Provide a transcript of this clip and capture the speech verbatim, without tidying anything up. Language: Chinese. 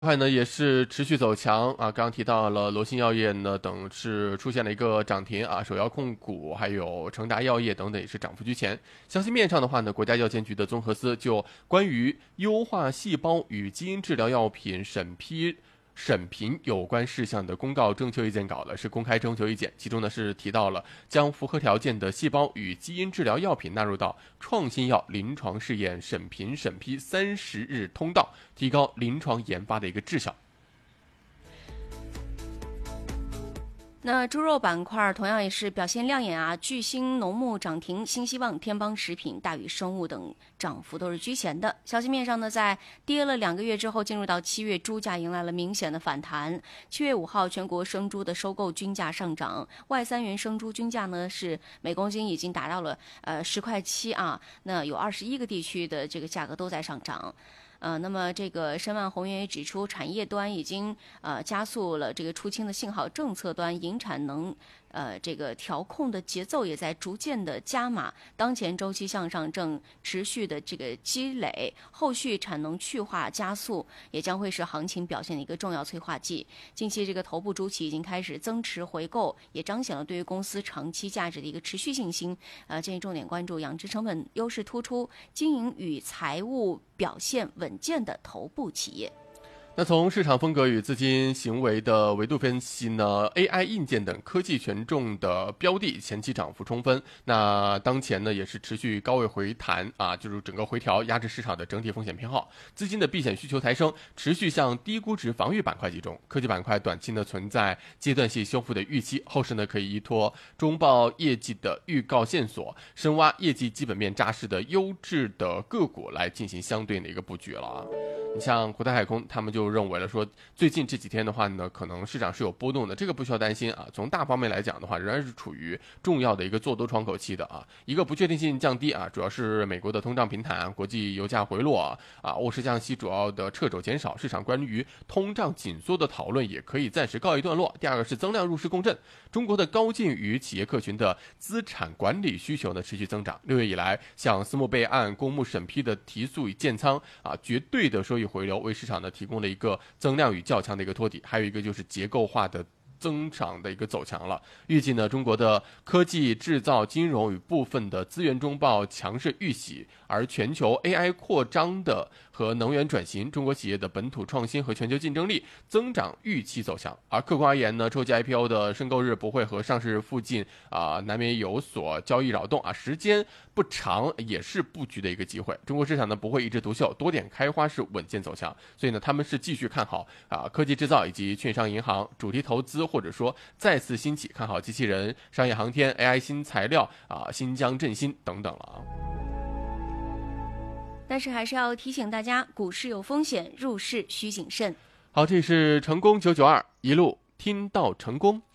块呢也是持续走强啊，刚刚提到了罗鑫药业呢等是出现了一个涨停啊，首药控股还有成达药业等等也是涨幅居前。消息面上的话呢，国家药监局的综合司就关于优化细胞与基因治疗药品审批审评有关事项的公告征求意见稿了，是公开征求意见，其中呢是提到了将符合条件的细胞与基因治疗药品纳入到创新药临床试验审评审批三十日通道，提高临床研发的一个质效。 那猪肉板块同样也是表现亮眼啊，巨星农牧涨停，新希望、天邦食品、大宇生物等涨幅都是居前的。消息面上呢，在跌了两个月之后，进入到七月，猪价迎来了明显的反弹。七月五号，全国生猪的收购均价上涨，外三元生猪均价呢是每公斤已经达到了呃十块七啊，那有二十一个地区的这个价格都在上涨。呃，那么这个申万宏源也指出，产业端已经呃加速了这个出清的信号，政策端引产能呃这个调控的节奏也在逐渐的加码。当前周期向上正持续的这个积累，后续产能去化加速，也将会是行情表现的一个重要催化剂。近期这个头部猪企已经开始增持回购，也彰显了对于公司长期价值的一个持续信心。呃，建议重点关注养殖成本优势突出、经营与财务表现稳健的头部企业。 那从市场风格与资金行为的维度分析呢 ，A I 硬件等科技权重的标的前期涨幅充分，那当前呢也是持续高位回弹啊，就是整个回调压制市场的整体风险偏好，资金的避险需求抬升，持续向低估值防御板块集中。科技板块短期呢存在阶段性修复的预期，后市呢可以依托中报业绩的预告线索，深挖业绩基本面扎实的优质的个股来进行相对应的一个布局了啊。你像国泰海空，他们就认为了说，最近这几天的话呢，可能市场是有波动的，这个不需要担心啊。从大方面来讲的话，仍然是处于重要的一个做多窗口期的啊，一个不确定性降低啊，主要是美国的通胀平坦，国际油价回落啊，啊，欧式降息主要的掣肘减少，市场关于通胀紧缩的讨论也可以暂时告一段落。第二个是增量入市共振，中国的高净与企业客群的资产管理需求呢持续增长。六月以来，像私募备案、公募审批的提速与建仓啊，绝对的收益回流，为市场呢提供了一个增量与较强的一个托底。还有一个就是结构化的增长的一个走强了。预计呢，中国的科技、制造、金融与部分的资源中报强势遇袭，而全球 A I 扩张的和能源转型，中国企业的本土创新和全球竞争力增长预期走强。而客观而言呢，洲际 I P O 的申购日不会和上市日附近啊、呃，难免有所交易扰动啊，时间不长，也是布局的一个机会。中国市场呢不会一枝独秀，多点开花是稳健走强，所以呢，他们是继续看好啊科技制造以及券商银行主题投资。或者说再次兴起，看好机器人、商业航天、A I 新材料啊、新疆振兴等等了啊。 但是还是要提醒大家，股市有风险，入市需谨慎。 好，这是成功九九二，一路听到成功。